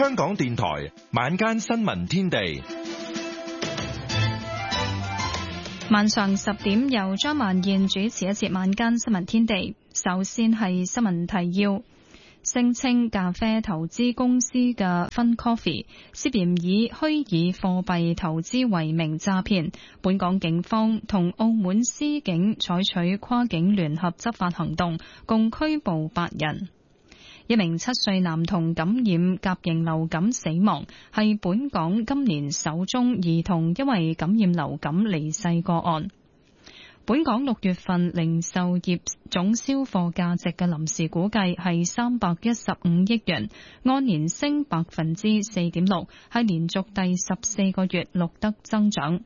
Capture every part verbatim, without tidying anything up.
香港電台晚間新聞天地， 晚上十點由張曼燕主持一節晚間新聞天地。首先係新聞提要。聲稱咖啡投資公司嘅 Fun Coffee 涉嫌以虛擬貨幣投資為名詐騙，本港警方同澳門司警採取跨境聯合執法行動，共拘捕八人。一名七歲男童感染甲型流感死亡，係本港今年首宗兒童因為感染流感離世個案。本港六月份零售業總銷貨價值嘅臨時估計係三百一十五億元，按年升百分之四點六，係連續第十四個月錄得增長。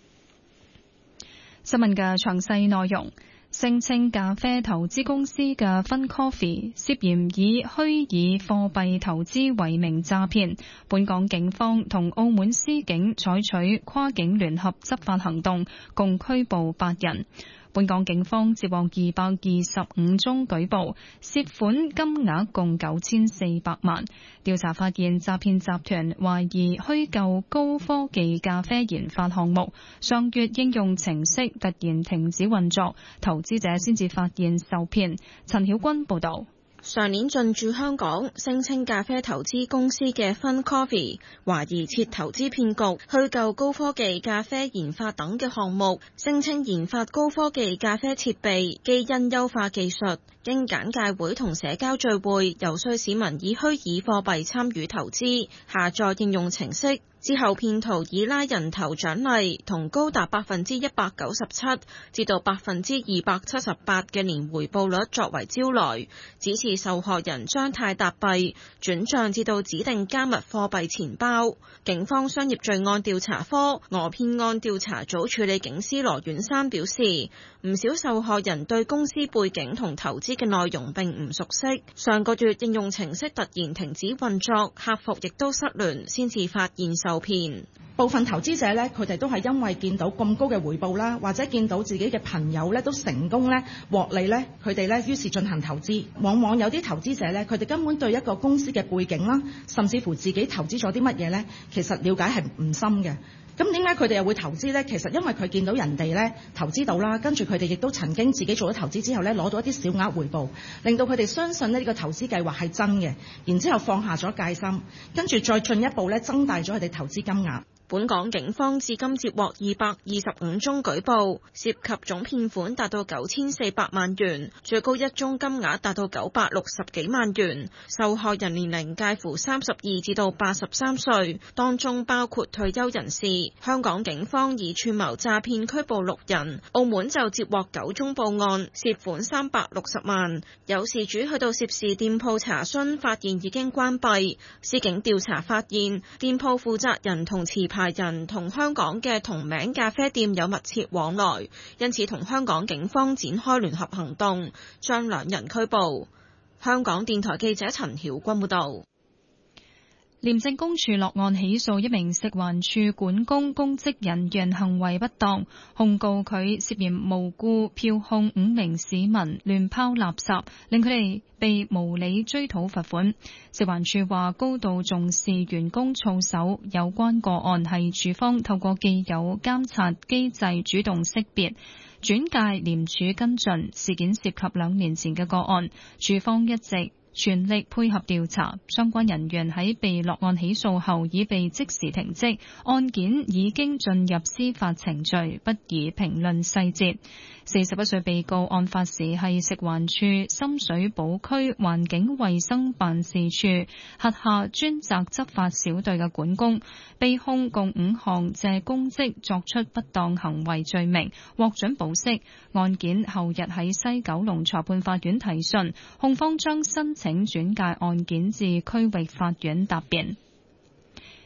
新聞嘅詳細內容。聲稱咖啡投資公司嘅 Fun Coffee 涉嫌以虛擬貨幣投資為名詐騙，本港警方同澳門司警採取跨境聯合執法行動，共拘捕八人。本港警方接獲二百二十五宗舉報，涉款金額共九千四百萬。調查發現，詐騙集團懷疑虛構高科技咖啡研發項目，上月應用程式突然停止運作，投資者先至發現受騙。陳曉君報導。 上年進駐香港，聲稱咖啡投資公司嘅 Fun Coffee 懷疑設投資騙局，虛構高科技咖啡研發等嘅項目，聲稱研發高科技咖啡設備、基因優化技術，經簡介會同社交聚會遊說市民以虛擬貨幣參與投資，下載應用程式。之後，騙徒以拉人頭獎勵同高達百分之一百九十七至到百分之二百七十八嘅年回報率作為招來，指示受害人將泰達幣轉帳至到指定加密貨幣錢包。警方商業罪案調查科訛騙案調查組處理警司羅遠山表示，唔少受害人對公司背景同投資嘅內容並唔熟悉。上個月應用程式突然停止運作，客服亦都失聯，先至發現受騙。 部分投資者呢，佢哋都係因為見到咁高嘅回報啦，或者見到自己嘅朋友呢都成功呢獲利呢，佢哋呢於是進行投資。往往有啲投資者呢，佢哋根本對一個公司嘅背景啦，甚至乎自己投資咗啲乜嘢呢，其實了解係唔深嘅。咁點解佢哋又會投資呢？其實因為佢見到人哋呢投資到啦，跟住佢哋亦都曾經自己做咗投資之後呢，攞到一啲小額回報，令到佢哋相信呢呢個投資計劃係真嘅，然之後放下咗戒心，跟住再進一步呢增大咗佢哋投資金額。 本港警方至今接獲二百二十五宗舉報，涉及總騙款達到九千四百萬元，最高一宗金額達到九百六十幾萬元。受害人年齡介乎三十二至到八十三歲，當中包括退休人士。香港警方以串謀詐騙拘捕六人，澳門就接獲九宗報案，涉款三百六十萬。有事主去到涉事店鋪查詢，發現已經關閉。司警調查發現，店鋪負責人同持牌人同香港嘅同名咖啡店有密切往來，因此同香港警方展開聯合行動，將兩人拘捕。香港電台記者陳曉君報道。 廉政公署落案起訴一名食環署管工公職人員行為不當，控告佢涉嫌無故票控五名市民亂拋垃圾，令佢哋被無理追討罰款。食環署話高度重視員工操守，有關個案係署方透過既有監察機制主動識別轉介廉署跟進，事件涉及兩年前嘅個案，署方一直全力配合調查，相關人員喺被落案起訴後已被即時停職，案件已經進入司法程序，不宜評論細節。四十一歲被告案發時係食環署深水埗區環境衛生辦事處轄下專責執法小隊嘅管工，被控共五項借公職作出不當行為罪名，獲准保釋。案件後日喺西九龍裁判法院提訊，控方將申請轉介案件至區域法院答辯。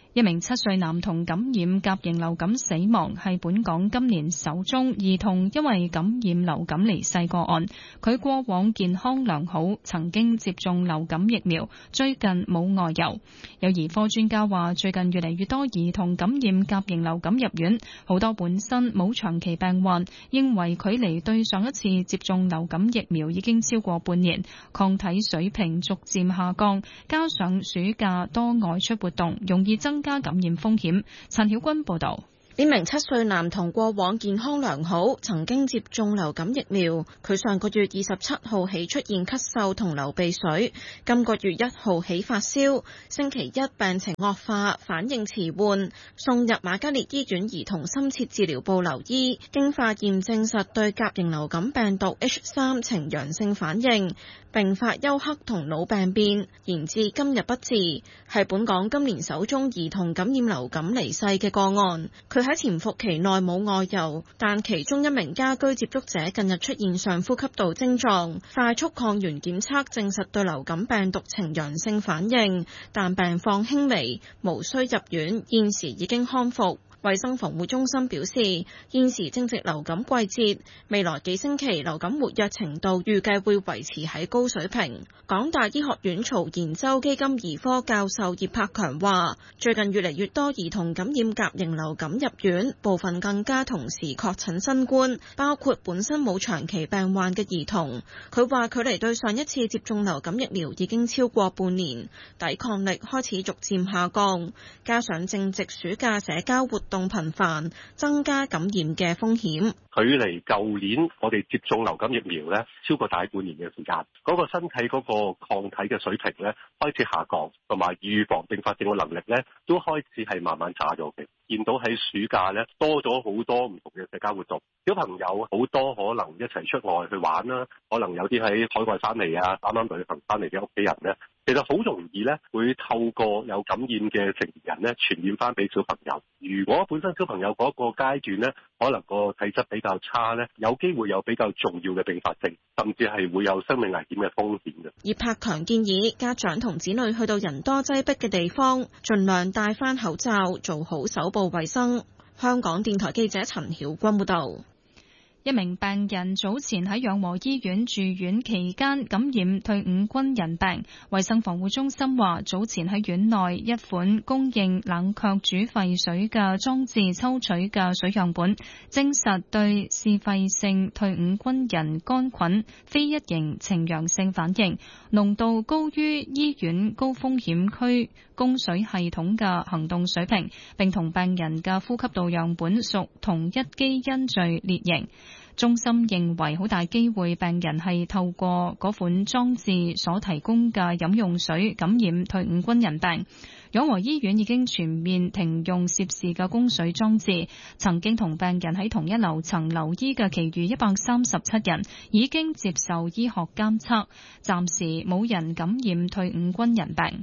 一名七歲男童感染甲型流感死亡，係本港今年首宗兒童因為感染流感離世個案。佢過往健康良好，曾經接種流感疫苗，最近冇外遊。有兒科專家話，最近越嚟越多兒童感染甲型流感入院，好多本身冇長期病患，認為距離對上一次接種流感疫苗已經超過半年，抗體水平逐漸下降，加上暑假多外出活動，容易增加加感染風險。陳曉君報道。 呢名七歲男童過往健康良好，曾經接種流感疫苗。佢上個月二十七號起出現咳嗽同流鼻水，今個月一號起發燒，星期一病情惡化，反應遲緩，送入瑪嘉烈醫院兒童深切治療部留醫，經化驗證實對甲型流感病毒 H 三 呈陽性反應，並發休克同腦病變，延至今日不治，係本港今年首宗兒童感染流感離世嘅個案。佢喺潛伏期內冇外遊，但其中一名家居接觸者近日出現上呼吸道症狀，快速抗原檢測證實對流感病毒呈陽性反應，但病況輕微，無需入院，現時已經康復。衛生防護中心表示，現時正值流感季節，未來幾星期流感活躍程度預計會維持喺高水平。港大醫學院曹研洲基金兒科教授葉柏強話，最近越嚟越多兒童感染甲型流感入院，部分更加同時確診新冠，包括本身冇長期病患嘅兒童。佢話距離對上一次接種流感疫苗已經超過半年，抵抗力開始逐漸下降，加上正值暑假社交活動頻繁，增加感染嘅風險。 距離舊年我哋接種流感疫苗咧，超過大半年嘅時間，嗰個身體嗰個抗體嘅水平咧開始下降，同埋預防併發症嘅能力咧都開始係慢慢差咗嘅。見到喺暑假咧多咗好多唔同嘅社交活動，小朋友好多可能一齊出外去玩啦，可能有啲喺海外翻嚟啊，啱啱旅行翻嚟嘅屋企人咧，其實好容易咧會透過有感染嘅成年人咧傳染翻俾小朋友。如果本身小朋友嗰個階段咧，可能個體質比較差咧，有機會有比較重要嘅併發症，甚至係會有生命危險嘅風險嘅。 葉柏強建議家長同子女去到人多擠迫嘅地方，盡量戴翻口罩，做好手部衛生。香港電台記者陳曉君報道。 一名病人早前喺養和醫院住院期間感染退伍軍人病，衛生防護中心話早前喺院內一款供應冷卻煮沸水嘅裝置抽取嘅水樣本，證實對嗜肺性退伍軍人桿菌非一型呈陽性反應，濃度高於醫院高風險區供水系統嘅行動水平，並同病人嘅呼吸道樣本屬同一基因序列型。中心認為好大機會病人係透過嗰款裝置所提供嘅飲用水感染退伍軍人病。養和醫院已經全面停用涉事嘅供水裝置，曾經同病人喺同一樓層留醫嘅其餘一百三十七人已經接受醫學監測，暫時冇人感染退伍軍人病。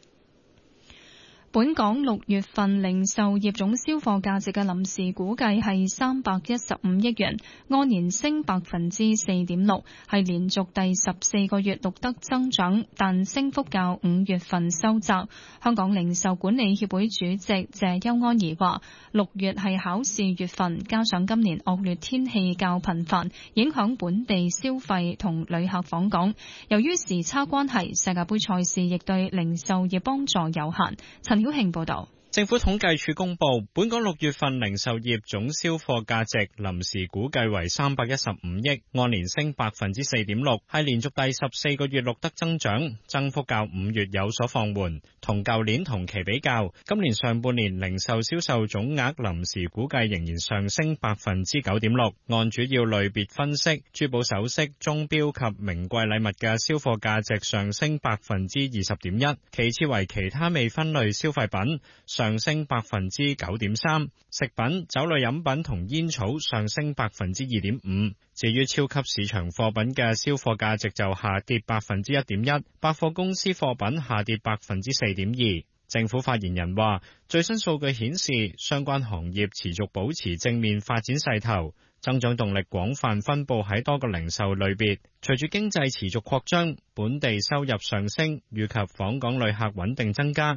本港六月份零售業總銷貨價值嘅臨時估計係三百一十五億元，按年升百分之四點六，係連續第十四個月錄得增長，但升幅較五月份收窄。香港零售管理協會主席謝邱安儀話，六月係考試月份，加上今年惡劣天氣較頻繁，影響本地消費同旅客訪港。由於時差關係，世界盃賽事亦對零售業幫助有限。陳曉慶報道。 政府統計處公布，本港六月份零售業總銷貨價值臨時估計為三百一十五億，按年升百分之四點六，係連續第十四個月錄得增長，增幅較五月有所放緩。同舊年同期比較，今年上半年零售銷售總額臨時估計仍然上升百分之九點六。按主要類別分析，珠寶首飾、鐘錶及名貴禮物嘅銷貨價值上升百分之二十點一，其次為其他未分類消費品，上升百分之九點三，食品、酒類飲品同煙草上升百分之二點五。至於超級市場貨品嘅銷貨價值就下跌百分之一點一，百貨公司貨品下跌百分之四點二。政府發言人話，最新數據顯示，相關行業持續保持正面發展勢頭，增長動力廣泛分佈喺多個零售類別。隨住經濟持續擴張，本地收入上升，以及訪港旅客穩定增加，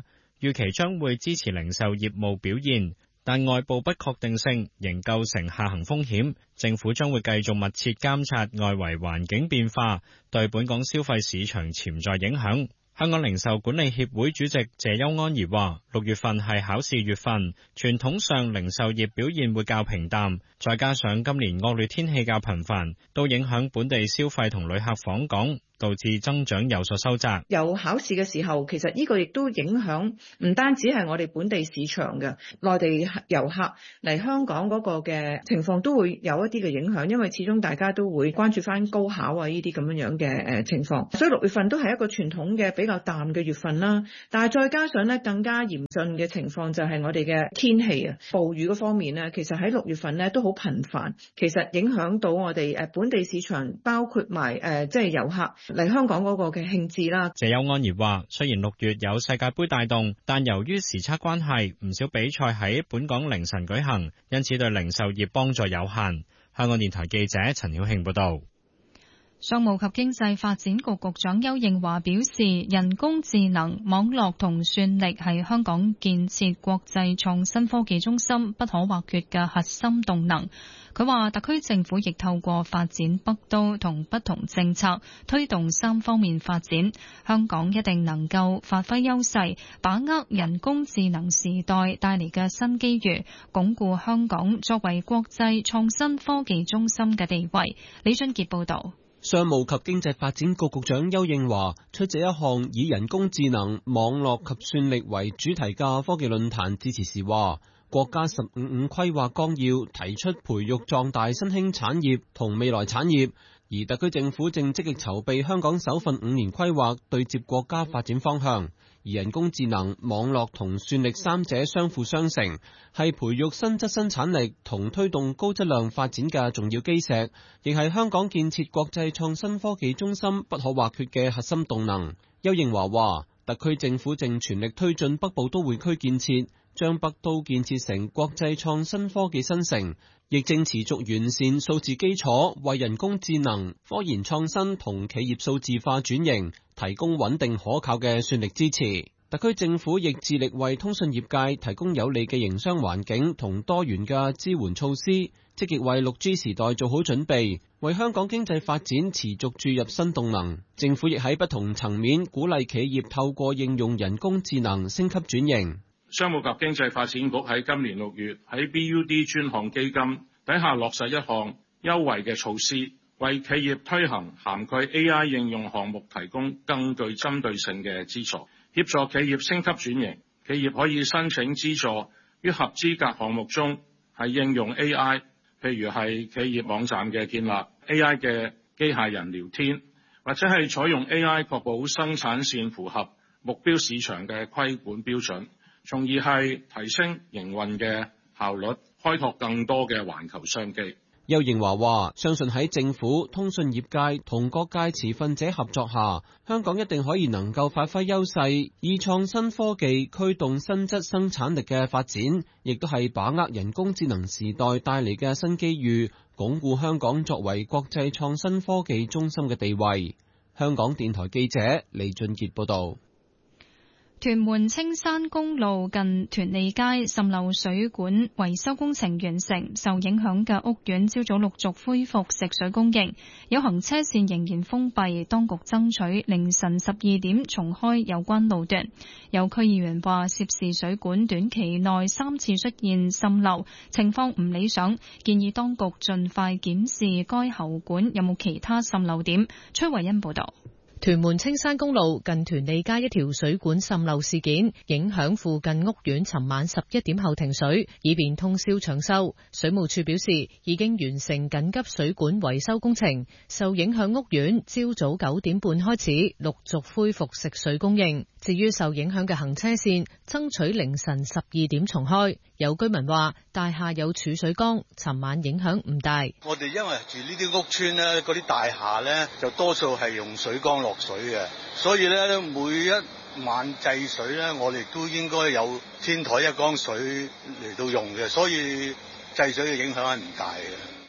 預期將會支持零售業務表現，但外部不確定性仍構成下行風險。政府將會繼續密切監察外圍環境變化對本港消費市場潛在影響。香港零售管理協會主席謝邱安儀話，六月份係考試月份，傳統上零售業表現會較平淡，再加上今年惡劣天氣較頻繁，都影響本地消費同旅客訪港，導致增長有所收窄。 有考試嘅時候，其實呢個亦都影響唔單止係我哋本地市場嘅，內地遊客嚟香港嗰個嘅情況都會有一啲嘅影響，因為始終大家都會關注翻高考啊呢啲咁樣樣嘅誒情況，所以六月份都係一個傳統嘅比較淡嘅月份啦。但係再加上咧更加嚴峻嘅情況就係我哋嘅天氣啊，暴雨嗰方面咧，其實喺六月份咧都好頻繁，其實影響到我哋誒本地市場，包括埋誒即係遊客嚟香港嗰個嘅興致啦。 謝邱安儀話，雖然六月有世界盃帶動，但由於時差關係，唔少比賽喺本港凌晨舉行，因此對零售業幫助有限。香港電台記者陳曉慶報道。 商務及經濟發展局局長邱應華表示，人工智能、網絡同算力係香港建設國際創新科技中心不可或缺嘅核心動能。佢話，特區政府亦透過發展北都同不同政策，推動三方面發展。香港一定能夠發揮優勢，把握人工智能時代帶嚟嘅新機遇，鞏固香港作為國際創新科技中心嘅地位。李俊傑報導。 商務及經濟發展局局長邱應華出席一項以人工智能、網絡及算力為主題嘅科技論壇致辭時話，國家十五五規劃綱要提出培育壯大新興產業同未來產業，而特區政府正積極籌備香港首份五年規劃，對接國家發展方向。而人工智能、網絡同算力三者相輔相成，係培育新質新產力同推動高質量發展嘅重要基石，亦係香港建設國際創新科技中心不可或缺嘅核心動能。邱應華話，特區政府正全力推進北部都會區建設，將北都建設成國際創新科技新城，亦正持續完善數字基礎，為人工智能、科研創新同企業數字化轉型提供穩定可靠嘅算力支持。特區政府亦致力為通訊業界提供有利嘅營商環境同多元嘅支援措施，積極為六 G 時代做好準備，為香港經濟發展持續注入新動能。政府亦喺不同層面鼓勵企業透過應用人工智能升級轉型。 商務及經濟發展局喺今年六月喺 B U D 專項基金底下落實一項優惠嘅措施，為企業推行涵蓋 A I 應用項目提供更具針對性嘅資助，協助企業升級轉型。企業可以申請資助於合資格項目中係應用 A I， 譬如係企業網站嘅建立、A I 嘅機械人聊天，或者係採用 A I 確保生產線符合目標市場嘅規管標準，從而係提升營運嘅效率，開拓更多嘅環球商機。 邱應華話，相信喺政府、通訊業界同各界持份者合作下，香港一定可以能夠發揮優勢，以創新科技驅動新質生產力嘅發展，亦都係把握人工智能時代帶嚟嘅新機遇，鞏固香港作為國際創新科技中心嘅地位。香港電台記者李俊傑報道。 屯門青山公路近屯利街滲漏水管維修工程完成，受影響嘅屋苑朝早陸續恢復食水供應，有行車線仍然封閉，當局爭取凌晨十二點重開有關路段。有區議員話，涉事水管短期內三次出現滲漏，情況唔理想，建議當局盡快檢視該喉管有冇其他滲漏點。崔慧欣報道。 屯門青山公路近屯利街一條水管滲漏事件，影響附近屋苑尋晚十一點後停水，以便通宵搶修。水務署表示，已經完成緊急水管維修工程，受影響屋苑朝早九點半開始陸續恢復食水供應。至於受影響嘅行車線，爭取凌晨十二點重開。有居民話，大廈有儲水缸，尋晚影響唔大。 我哋因為住呢啲屋邨呢，嗰啲大廈呢，就多數係用水缸落水嘅，所以咧每一晚制水咧，我哋都應該有天台一缸水嚟到用嘅，所以制水嘅影響係唔大嘅。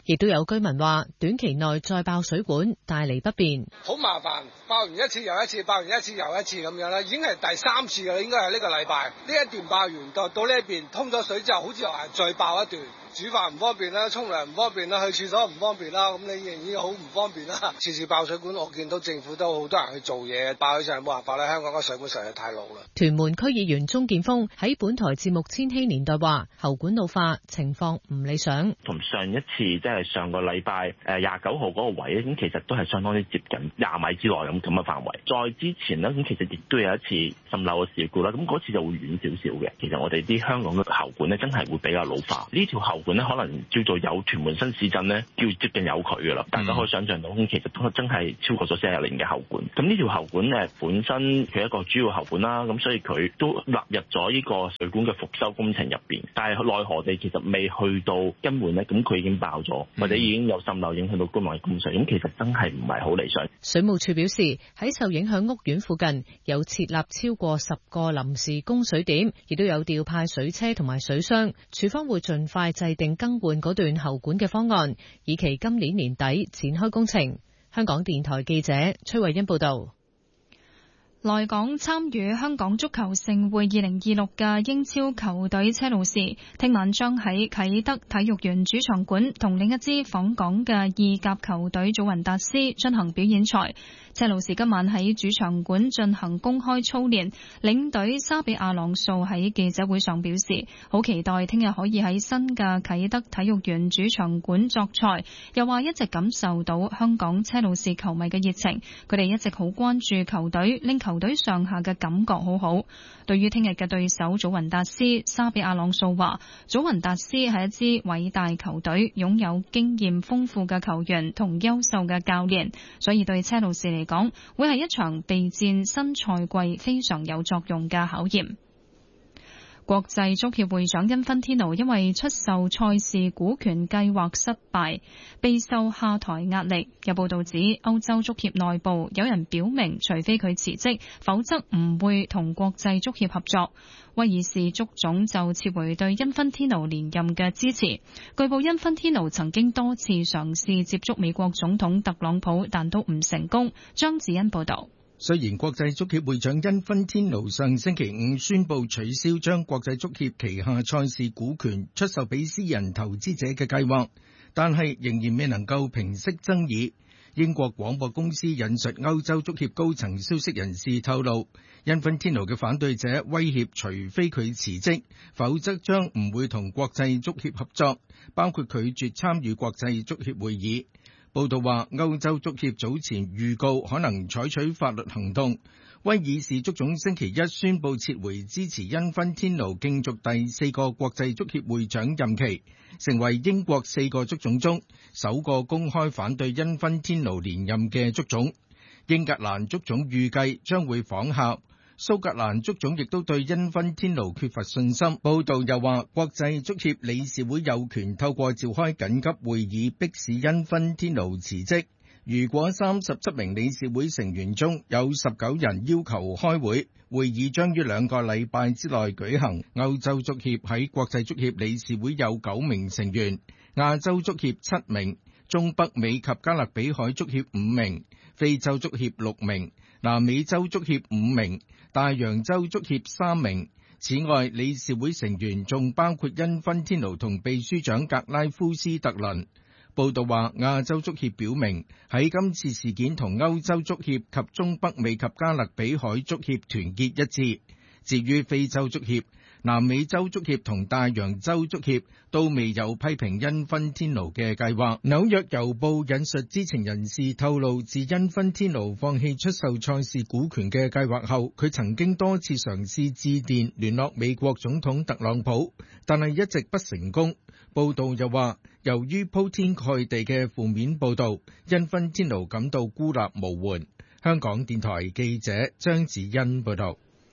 亦都有居民話，短期內再爆水管帶嚟不便， 好麻煩，爆完一次又一次，爆完一次又一次咁樣啦，已經係第三次㗎，應該係呢個禮拜呢一段爆完到到呢一邊通咗水之後，好似又係再爆一段。煮飯唔方便啦，沖涼唔方便啦，去廁所唔方便啦，咁你仍然好唔方便啦。次次爆水管，我見到政府都好多人去做嘢，爆起上嚟冇辦法啦。香港個水管實在太老啦。 屯門區議員鍾建峰喺本台節目《千禧年代》話，喉管老化情況唔理想。 同上一次即係上個禮拜誒廿九號嗰個位咧，咁其實都係相當之接近廿米之內咁咁嘅範圍。再之前呢，咁其實亦都有一次滲漏嘅事故啦，咁嗰次就會遠少少嘅。其實我哋啲香港嘅喉管咧，真係會比較老化。呢條喉管咧，可能叫做有屯門新市鎮咧，叫接近有佢噶啦。大家可以想象到，咁其實都真係超過咗四十年嘅喉管。咁呢條喉管咧，本身佢係一個主要喉管啦，咁所以佢都納入咗呢個水管嘅復修工程入邊。但係奈何地其實未去到更換咧，咁佢已經爆咗，或者已經有滲漏影響到居民嘅供水。咁其實真係唔係好理想。 水務署表示，喺受影響屋苑附近有設立超過十個臨時供水點，亦都有調派水車同埋水箱。署方會盡快制定更換嗰段喉管嘅方案，以期今年年底展開工程。香港電台記者崔慧欣報道。 來港參與香港足球盛會二零二六嘅英超球隊車路士，聽晚將喺啟德體育園主場館同另一支訪港嘅意甲球隊祖雲達斯進行表演賽。車路士今晚喺主場館進行公開操練，領隊沙比亞朗素喺記者會上表示，好期待聽日可以喺新嘅啟德體育園主場館作賽，又話一直感受到香港車路士球迷嘅熱情，佢哋一直好關注球隊，令球隊上下嘅感覺好好。對於聽日嘅對手祖雲達斯，沙比亞朗素話，祖雲達斯係一支偉大球隊，擁有經驗豐富嘅球員同優秀嘅教練，所以對車路士嚟講會係一場備戰新賽季非常有作用嘅考驗。國際足協會長因芬天奴因為出售賽事股權計劃失敗，備受下台壓力。有報道指，歐洲足協內部有人表明，除非佢辭職，否則唔會同國際足協合作。威爾士足總就撤回對因芬天奴連任嘅支持。據報，因芬天奴曾經多次嘗試接觸美國總統特朗普，但都唔成功。張子欣報道。 雖然國際足協會長因芬天奴上星期五宣布取消將國際足協旗下賽事股權出售俾私人投資者嘅計劃，但係仍然未能夠平息爭議。英國廣播公司引述歐洲足協高層消息人士透露，因芬天奴嘅反對者威脅，除非佢辭職，否則將唔會同國際足協合作，包括拒絕參與國際足協會議。報道話，歐洲足協早前預告可能採取法律行動。威爾士足總星期一宣布撤回支持因芬天奴競逐第四個國際足協會長任期，成為英國四個足總中首個公開反對因芬天奴連任嘅足總。英格蘭足總預計將會仿效。蘇格蘭足總亦都對因芬天奴缺乏信心。報道又話，國際足協理事會有權透過召開緊急會議迫使因芬天奴辭職。如果三十七名理事會成員中有十九人要求開會，會議將於兩個禮拜之內舉行。歐洲足協喺國際足協理事會有九名成員，亞洲足協七名，中北美及加勒比海足協五名，非洲足協六名，南美洲足協五名，大洋洲足協三名。此外，理事會成員仲包括因芬天奴同秘書長格拉夫斯特倫。報道話，亞洲足協表明喺今次事件同歐洲足協及中北美及加勒比海足協團結一致。至於非洲足協、南美洲足協同大洋洲足協都未有批評因芬天奴嘅計劃。紐約郵報引述知情人士透露，自因芬天奴放棄出售賽事股權嘅計劃後，佢曾經多次嘗試致電聯絡美國總統特朗普，但係一直不成功。報道又話，由於鋪天蓋地嘅負面報導，因芬天奴感到孤立無援。香港電台記者張子欣報道。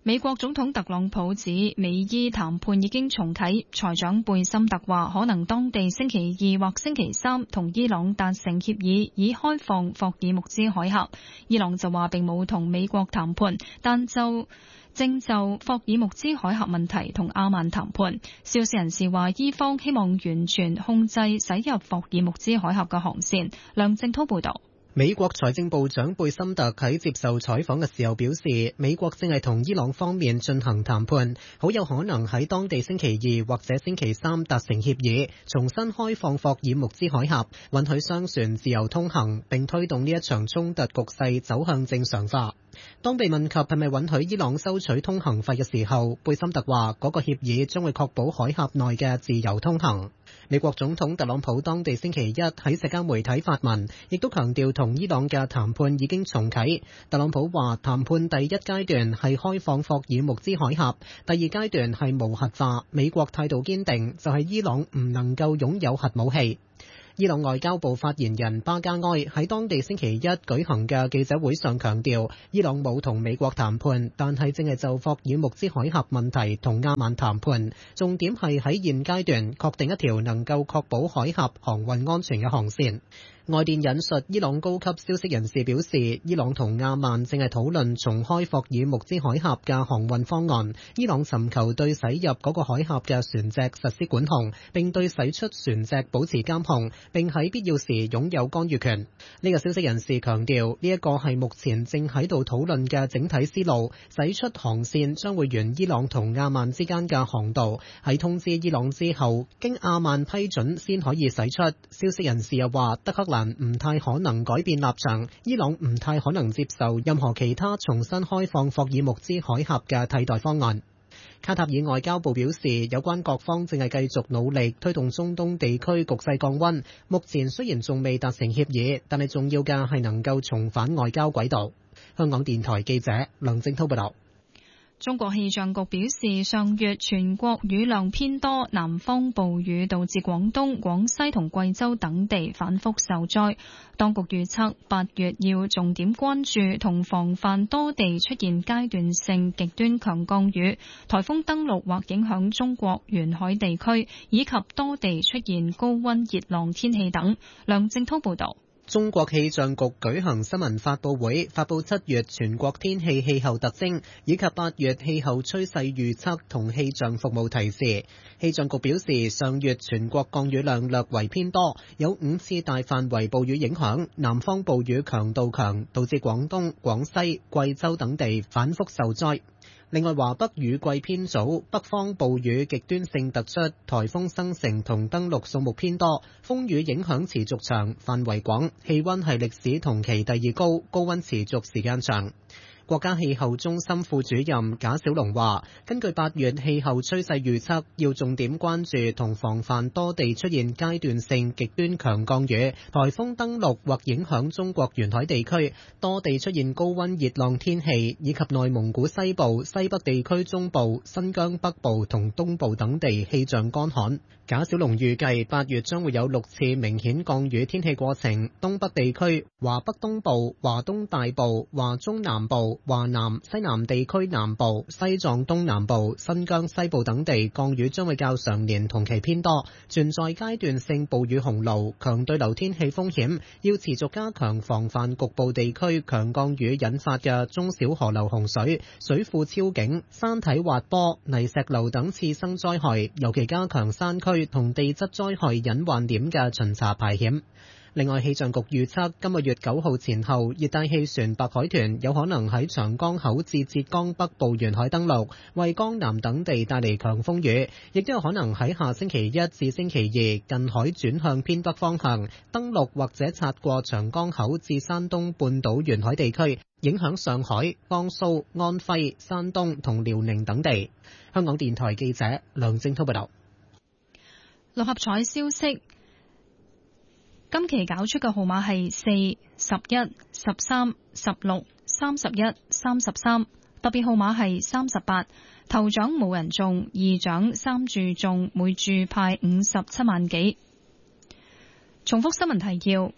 美國總統特朗普指美伊談判已經重啟，財長貝森特話可能當地星期二或星期三同伊朗達成協議，以開放霍爾木茲海峽。伊朗就話並冇同美國談判，但就正就霍爾木茲海峽問題同阿曼談判。消息人士話，伊方希望完全控制駛入霍爾木茲海峽嘅航線。梁正濤報道。 美國財政部長貝森特喺接受採訪嘅時候表示，美國正係同伊朗方面進行談判，好有可能喺當地星期二或者星期三達成協議，重新開放霍爾木茲海峽，允許商船自由通行，並推動呢一場衝突局勢走向正常化。當被問及係咪允許伊朗收取通行費嘅時候，貝森特話嗰個協議將會確保海峽內嘅自由通行。美國總統特朗普當地星期一喺社交媒體發文，亦都強調同伊朗嘅談判已經重啟。特朗普話談判第一階段係開放霍爾木茲海峽，第二階段係無核化。美國態度堅定，就係伊朗唔能夠擁有核武器。伊朗外交部發言人巴加埃喺當地星期一舉行嘅記者會上強調，伊朗冇同美國談判，但係正係就霍爾木茲海峽問題同阿曼談判，重點係喺現階段確定一條能夠確保海峽航運安全嘅航線。外電引述伊朗高級消息人士表示，伊朗同阿曼正係討論重開霍爾木茲海峽嘅航運方案。伊朗尋求對駛入嗰個海峽嘅船隻實施管控，並對駛出船隻保持監控，並喺必要時擁有干預權。呢個消息人士強調，呢一個係目前正喺度討論嘅整體思路。駛出航線將會沿伊朗同阿曼之間嘅航道，喺通知伊朗之後，經阿曼批准先可以駛出。消息人士又話，德黑蘭唔太可能改變立場，伊朗唔太可能接受任何其他重新開放霍爾木茲海峽嘅替代方案。卡塔爾外交部表示，有關各方正係繼續努力推動中東地區局勢降溫。目前雖然仲未達成協議，但係重要嘅係能夠重返外交軌道。香港電台記者梁正濤報道。 中國氣象局表示，上月全國雨量偏多，南方暴雨導致廣東、廣西同貴州等地反覆受災。當局預測八月要重點關注同防範多地出現階段性極端強降雨、颱風登陸或影響中國沿海地區，以及多地出現高溫熱浪天氣等。梁正濤報道。 中國氣象局舉行新聞發佈會，發佈七月全國天氣氣候特徵以及八月氣候趨勢預測同氣象服務提示。氣象局表示，上月全國降雨量略為偏多，有五次大範圍暴雨影響，南方暴雨強度強，導致廣東、廣西、貴州等地反覆受災。另外，華北雨季偏早，北方暴雨極端性突出，颱風生成同登陸數目偏多，風雨影響持續長，範圍廣，氣溫係歷史同期第二高，高溫持續時間長。國家氣候中心副主任賈小龍話，根據八月氣候趨勢預測，要重點關注同防範多地出現階段性極端強降雨、颱風登陸或影響中國沿海地區，多地出現高溫熱浪天氣，以及內蒙古西部、西北地區中部、新疆北部同東部等地氣象乾旱。賈小龍預計八月將會有六次明顯降雨天氣過程，東北地區、華北東部、華東大部、華中南部、華南、西南地區南部、西藏東南部、新疆西部等地降雨將會較常年同期偏多，存在階段性暴雨洪澇、強對流天氣風險，要持續加強防範局部地區強降雨引發嘅中小河流洪水、水庫超警、山體滑坡、泥石流等次生災害，尤其加強山區同地質災害隱患點嘅巡查排險。另外，氣象局預測今個月九號前後，熱帶氣旋白海豚有可能喺長江口至浙江北部沿海登陸，為江南等地帶嚟強風雨，亦都有可能喺下星期一至星期二近海轉向偏北方向登陸，或者擦過長江口至山東半島沿海地區，影響上海、江蘇、安徽、山東同遼寧等地。香港電台記者梁正濤報道。 六合彩消息。今期搞出嘅號碼係四、十一、十三、十六、三十一、三十三，特別號碼係三十八。頭獎冇人中，二獎三注中，每注派五十七萬幾。重複新聞提要：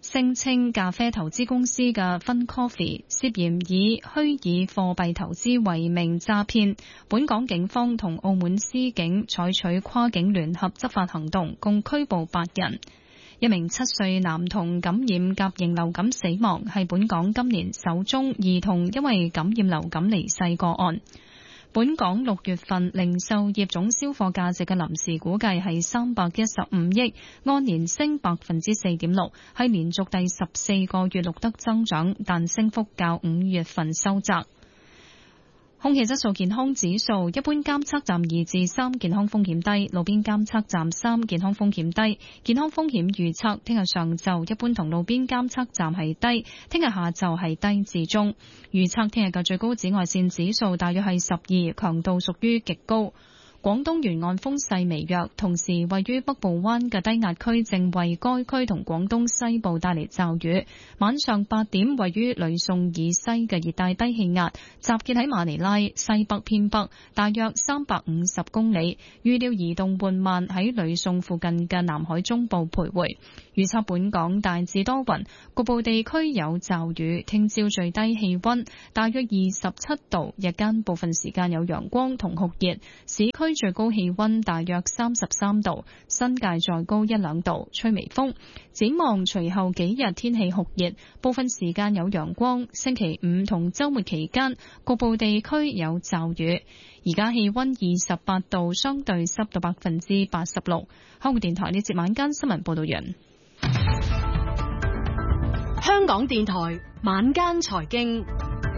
聲稱咖啡投資公司嘅 FunCoffee 涉嫌以虛擬貨幣投資為名詐騙，本港警方同澳門司警採取跨境聯合執法行動，共拘捕八人。一名七歲男童感染甲型流感死亡，係本港今年首宗兒童因為感染流感離世個案。本港六月份零售業總銷貨價值嘅臨時估計係三百一十五億，按年升百分之四點六，係連續第十四個月錄得增長，但升幅較五月份收窄。空氣質素健康指數，一般監測站二至三，健康風險低；路邊監測站三，健康風險低。健康風險預測，聽日上晝一般同路邊監測站係低，聽日下晝係低至中。預測聽日嘅最高紫外線指數大約係十二，強度屬於極高。廣東沿岸風勢微弱，同時位於北部灣嘅低壓區正為該區同廣東西部帶嚟驟雨。晚上八點，位於呂宋以西嘅熱帶低氣壓集結喺馬尼拉西北偏北，大約三百五十公里，預料移動緩慢喺呂宋附近嘅南海中部徘徊。預測本港大致多雲，局部地區有驟雨。聽朝最低氣溫大約二十七度，日間部分時間有陽光同酷熱，市區最高氣溫大約三十三度，新界再高一兩度，吹微風。展望隨後幾日天氣酷熱，部分時間有陽光。星期五同週末期間，局部地區有驟雨。而家氣溫二十八度，相對濕度百分之八十六。香港電台呢節晚間新聞報道完。 香港電台晚間財經。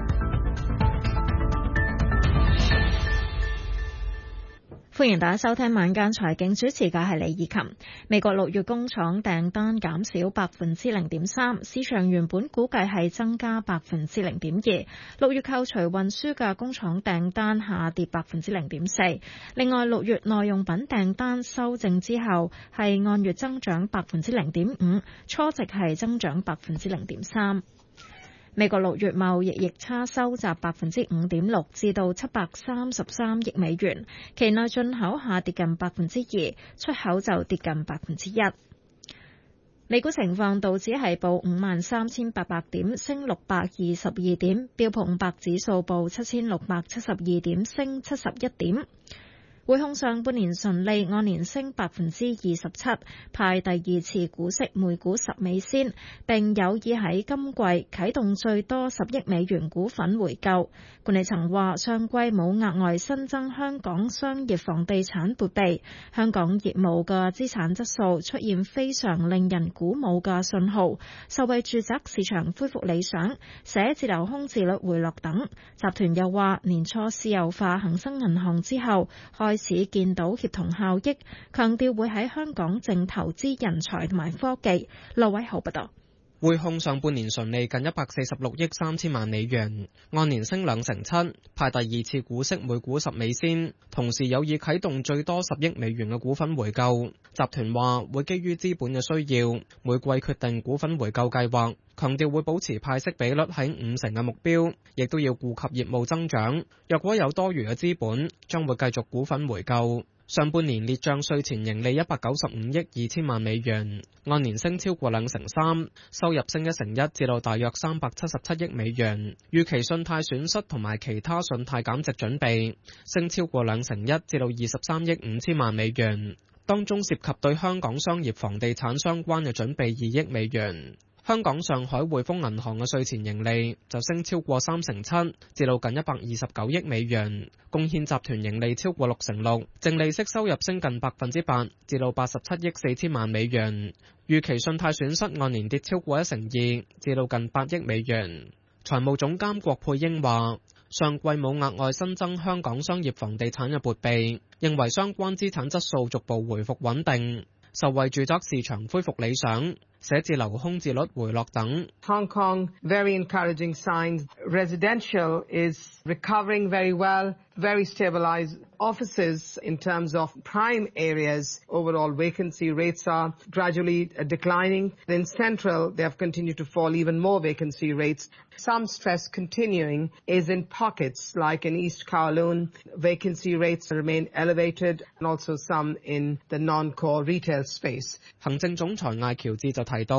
歡迎大家收聽晚間財經，主持嘅係李以琴。美國六月工廠訂單減少百分之零點三，市場原本估計係增加百分之零點二。六月扣除運輸嘅工廠訂單下跌百分之零點四。另外，六月耐用品訂單修正之後係按月增長百分之零點五，初值係增長百分之零點三。美國六月貿易逆差收窄百分之五點六，至到七百三十三億美元。期內進口下跌近百分之二，出口就跌近百分之一。美股情況，道指係報五萬三千八百點，升六百二十二點；標普五百指數報七千六百七十二點，升七十一點。匯控上半年純利按年升百分之二十七，派第二次股息每股十美仙，並有意喺今季啟動最多十億美元股份回購。管理層話上季冇額外新增香港商業房地產撥備，香港業務嘅資產質素出現非常令人鼓舞嘅信號，受惠住宅市場恢復理想、寫字樓空置率回落等。集團又話年初私有化恒生銀行之後，開始見到協同效益，強調會喺香港淨投資人才同埋科技。羅偉豪報道。 匯控上半年純利近一百四十六億三千萬美元，按年升兩成七，派第二次股息每股十美仙，同時有意啟動最多十億美元嘅股份回購。集團話會基於資本嘅需要，每季決定股份回購計劃，強調會保持派息比率喺五成嘅目標，亦都要顧及業務增長。若果有多餘嘅資本，將會繼續股份回購。上半年列賬稅前盈利一百九十五億二千萬美元，按年升超過兩成三，收入升一成一，至到大約三百七十七億美元。預期信貸損失同埋其他信貸減值準備升超過兩成一，至到二十三億五千萬美元，當中涉及對香港商業房地產相關嘅準備二億美元。香港上海匯豐銀行嘅稅前盈利就升超過三成七，至到近一百二十九億美元，貢獻集團盈利超過六成六，淨利息收入升近百分之八，至到八十七億四千萬美元。預期信貸損失按年跌超過一成二，至到近八億美元。財務總監郭佩英話：上季冇額外新增香港商業房地產嘅撥備，認為相關資產質素逐步回復穩定，受惠住宅市場恢復理想、寫字樓空置率回落等。 Hong Kong, very encouraging signs. Residential is recovering very well, very stabilized. Offices in terms of prime areas, overall vacancy rates are gradually declining. In central, they have continued to fall even more vacancy rates. Some stress continuing is in pockets like in East Kowloon. Vacancy rates remain elevated and also some in the non-core retail space. 行政總裁艾喬治就提到，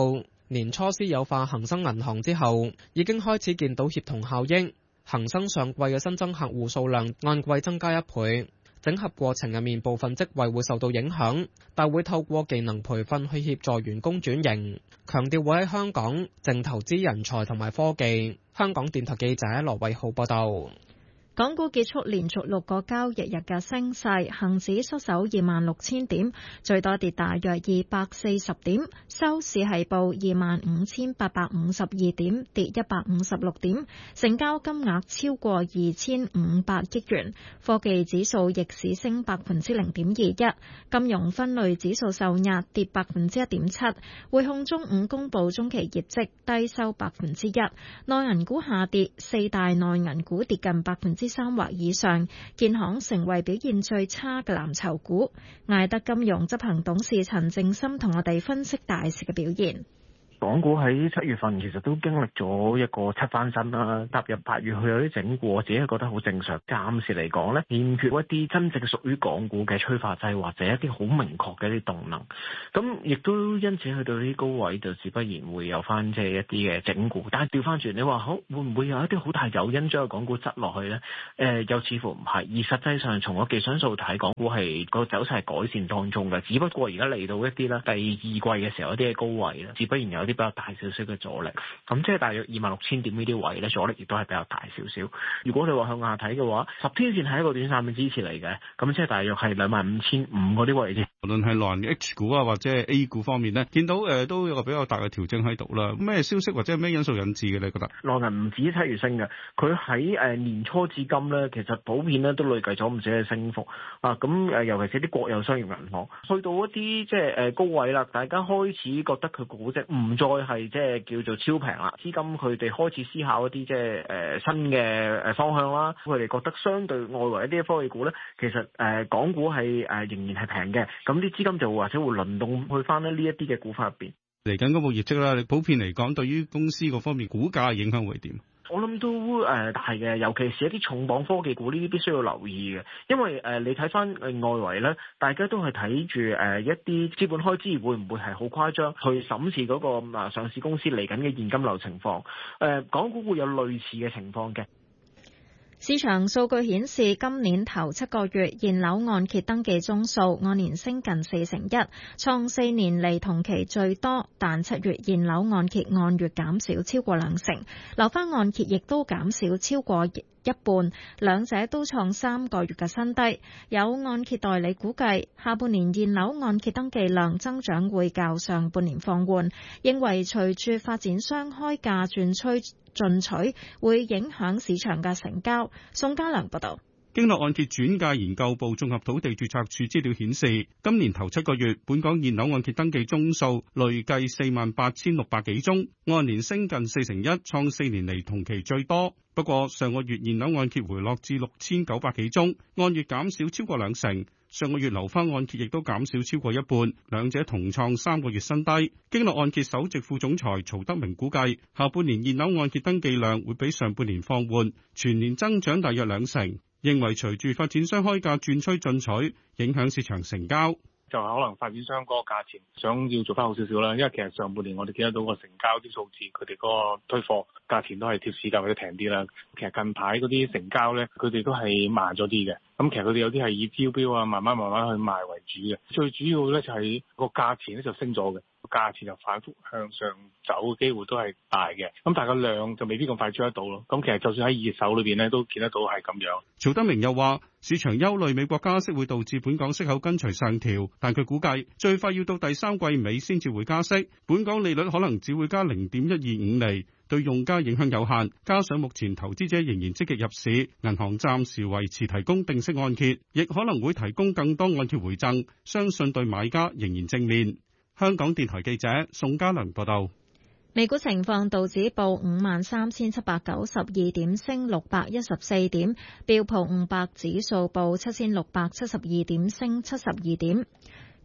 年初私有化恒生銀行之後，已經開始見到協同效應。恒生上季嘅新增客戶數量按季增加一倍。整合過程入面部分職位會受到影響，但會透過技能培訓去協助員工轉型，強調會喺香港淨投資人才同埋科技。香港電台記者羅偉浩報道。 港股結束連續六個交易日嘅升勢，恒指失守二萬六千點，最多跌大約二百四十點，收市係報二萬五千八百五十二點，跌一百五十六點，成交金額超過二千五百億元。科技指數逆市升百分之零點二一，金融分類指數受壓跌百分之一點七。匯控中午公布中期業績，低收百分之一。內銀股下跌，四大內銀股跌近百分之三或以上，建行成為表現最差嘅藍籌股。艾德金融執行董事陳正深同我哋分析大市嘅表現。 港股喺七月份其實都經歷咗一個七翻身啦，踏入八月佢有啲整固，我自己係覺得好正常。暫時嚟講咧，欠缺一啲真正屬於港股嘅催化劑或者一啲好明確嘅一啲動能，咁亦都因此去到呢啲高位就自不然會有翻即係一啲嘅整固。但係調翻轉，你話好會唔會有一啲好大誘因將個港股執落去咧？誒、呃，又似乎唔係。而實際上從個技術因素睇，港股係個走勢係改善當中嘅，只不過而家嚟到一啲咧第二季嘅時候一啲嘅高位咧，自不然有啲比較大少少嘅阻力，咁即係大約二萬六千點呢啲位咧，阻力亦都係比較大少少。如果你話向下睇嘅話，十天線係一個短線嘅支持嚟嘅，咁即係大約係兩萬五千五嗰啲位置。 無論係內銀 H 股啊，或者係 A 股方面咧，見到誒、呃、都有個比較大嘅調整喺度啦。咩消息或者係咩因素引致嘅？你覺得？ 內銀唔止七月升嘅，佢喺誒年初至今咧，其實普遍咧都累計咗唔少嘅升幅啊。咁誒，尤其是啲國有商業銀行，去到一啲即係誒高位啦，大家開始覺得佢估值唔再係即係叫做超平啦，資金佢哋開始思考一啲即係誒新嘅誒方向啦。佢哋覺得相對外圍一啲科技股咧，其實誒港股係誒仍然係平嘅，咁啲資金就或者會輪動去翻呢一啲嘅股份入邊。 嚟緊嗰部業績啦，你普遍嚟講對於公司嗰方面股價影響會點？ 我諗都誒大嘅，尤其是一啲重磅科技股呢啲必須要留意嘅，因為誒、呃、你睇翻誒外圍咧，大家都係睇住誒一啲資本開支會唔會係好誇張，去審視嗰個啊上市公司嚟緊嘅現金流情況。誒、呃、港股會有類似嘅情況嘅。 市場數據顯示，今年頭七個月現樓按揭登記宗數按年升近四成一，創四年嚟同期最多。但七月現樓按揭按月減少超過兩成，樓花按揭亦都減少超過一半，兩者都創三個月嘅新低。有按揭代理估計，下半年現樓按揭登記量增長會較上半年放緩，認為隨住發展商開價轉趨進取，會影響市場嘅成交。宋家良報道。 經絡按揭轉介研究部綜合土地註冊處資料顯示，今年頭七個月，本港現樓按揭登記宗數累計四萬八千六百幾宗，按年升近四成一，創四年嚟同期最多。不過上個月現樓按揭回落至六千九百幾宗，按月減少超過兩成。上個月樓花按揭亦都減少超過一半，兩者同創三個月新低。經絡按揭首席副總裁曹德明估計，下半年現樓按揭登記量會比上半年放緩，全年增長大約兩成。認為隨住發展商開價轉趨進取，影響市場成交。 就可能發展商嗰個價錢想要做翻好少少啦，因為其實上半年我哋見得到個成交啲數字，佢哋嗰個推貨價錢都係貼市價或者平啲啦。其實近排嗰啲成交咧，佢哋都係慢咗啲嘅。咁其實佢哋有啲係以招標啊，慢慢慢慢去賣為主嘅。最主要咧就係個價錢咧就升咗嘅，個價錢就反覆向上走嘅機會都係大嘅。咁但係個量就未必咁快追得到咯。咁其實就算喺二手裏邊咧，都見得到係咁樣。 曹德明又話：市場憂慮美國加息會導致本港息口跟隨上調，但佢估計最快要到第三季尾先至會加息。本港利率可能只會加零點一二五厘，對用家影響有限。加上目前投資者仍然積極入市，銀行暫時維持提供定息按揭，亦可能會提供更多按揭回贈，相信對買家仍然正面。香港電台記者宋家良報道。 美股情況，道指報五萬三千七百九十二點，升六百一十四點；標普五百指數報七千六百七十二點，升七十二點。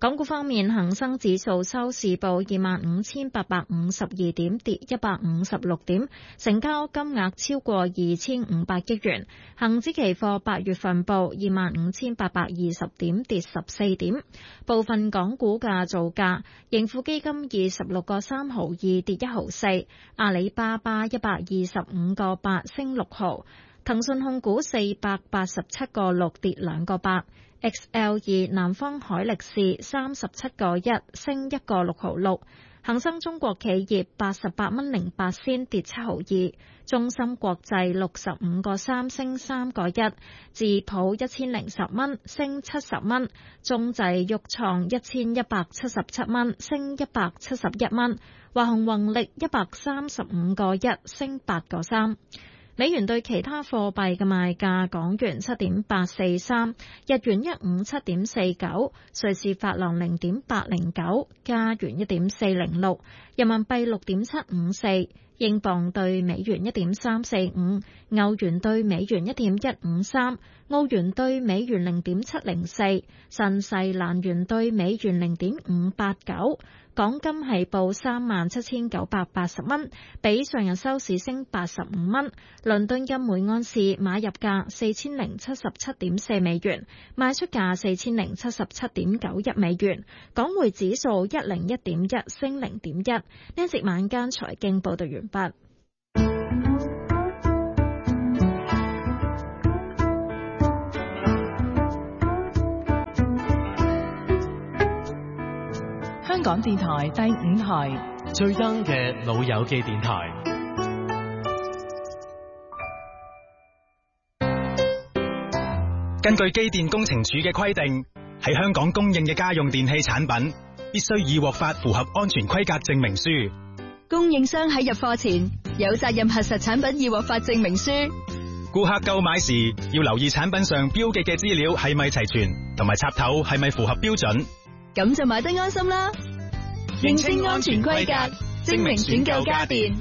港股方面，恒生指數收市報二萬五千八百五十二點，跌一百五十六點，成交金額超過二千五百億元。恒指期貨八月份報二萬五千八百二十點，跌十四點。部分港股嘅造價，盈富基金二十六個三毫二跌一毫四，阿里巴巴一百二十五個八升六毫，騰訊控股四百八十七個六跌兩個八。X L 二南方海力士三十七個一升一個六毫六，恒生中國企業八十八蚊零八仙跌七毫二，中芯國際六十五個三升三個一，智普一千零十蚊升七十蚊，中製裕創一千一百七十七蚊升一百七十一蚊，華虹宏力一百三十五個一升八個三。美元對其他貨幣嘅賣價：港元七點八四三，日元一五七點四九，瑞士法郎零點八零九，加元一點四零六，人民幣六點七五四，英鎊對美元一點三四五，歐元對美元一點一五三，澳元對美元零點七零四，新西蘭元對美元零點五八九。港金係報三萬七千九百八十蚊，比上日收市升八十五蚊。倫敦金每安士買入價四千零七十七點四美元，賣出價四千零七十七點九一美元。港匯指數一零一點一升零點一。呢一節晚間財經報道完畢。 香港電台第五台最 young 嘅老友記電台。 根據機電工程署嘅規定，喺香港供應嘅家用電器產品必須已獲發符合安全規格證明書。 供應商喺入貨前有責任核實產品已獲發證明書。 顧客購買時要留意產品上標記嘅資料係咪齊全，同埋插頭係咪符合標準。 咁就買得安心啦！認清安全規格，證明選購家電。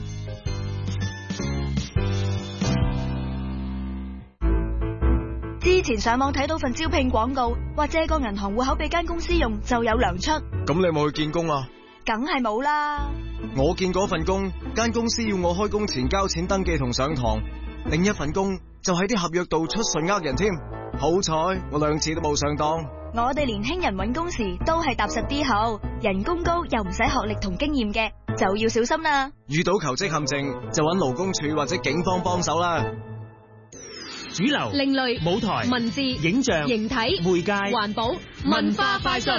之前上網睇到份招聘廣告，話借個銀行戶口俾間公司用就有糧出。 咁你有冇去見工啊？ 梗係冇啦！ 我見嗰份工，間公司要我開工前交錢登記同上堂，另一份工就喺啲合約度出稅呃人添。好彩我兩次都冇上當。 我哋年輕人揾工時都係踏實啲好，人工高又唔使學歷同經驗嘅，就要小心啦。 遇到求職陷阱就揾勞工處或者警方幫手啦。 主流、另類、舞台、文字、影像、形體、媒介、環保、文化快訊。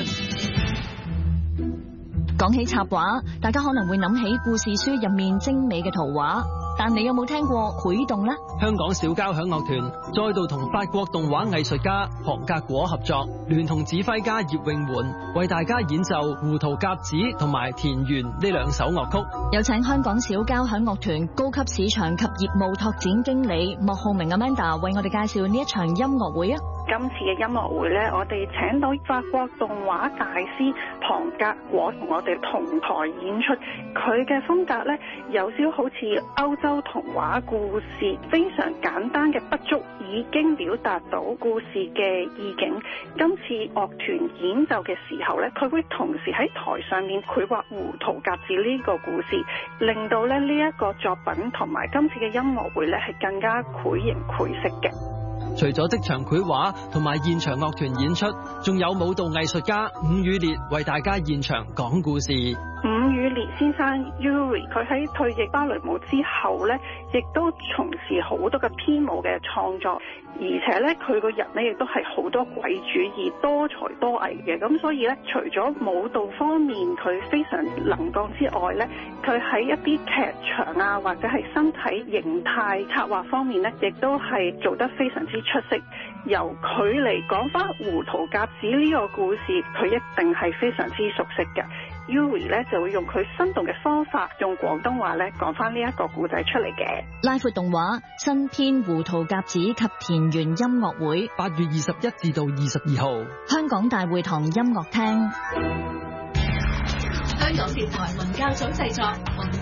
講起插畫，大家可能會諗起故事書入面精美嘅圖畫。但你有冇聽過繪動呢？ 香港小交響樂團再度同法國動畫藝術家龐格果合作，聯同指揮家葉詠媛為大家演奏《胡桃夾子》同埋《田園》呢兩首樂曲。 有請香港小交響樂團高級市場及業務拓展經理莫浩明 Amanda 為我哋介紹呢一場音樂會啊！ 今次嘅音樂會咧，我哋請到法國動畫大師龐格果同我哋同台演出。佢嘅風格咧，有少好似歐洲童話故事，非常簡單嘅筆觸已經表達到故事嘅意境。今次樂團演奏嘅時候咧，佢會同時喺台上面繪畫胡桃夾子呢個故事，令到咧呢一個作品同埋今次嘅音樂會咧係更加繪形繪色嘅。 除咗即場繪畫同埋現場樂團演出，仲有舞蹈藝術家伍宇烈為大家現場講故事。 伍宇烈先生 Yuri， 佢喺退役芭蕾舞之後咧，亦都從事好多嘅編舞嘅創作，而且咧佢個人咧亦都係好多鬼主意、多才多藝嘅。咁所以咧，除咗舞蹈方面佢非常能幹之外咧，佢喺一啲劇場啊或者係身體形態策劃方面咧，亦都係做得非常之出色。由佢嚟講翻胡桃夾子呢個故事，佢一定係非常之熟悉嘅。Yuri 咧就會用佢生動嘅方法，用廣東話咧講翻呢一個故仔出嚟嘅。 拉闊動畫新篇胡桃夾子及田園音樂會， 八月二十一至到二十二號， 香港大會堂音樂廳。 香港電台文教組製作。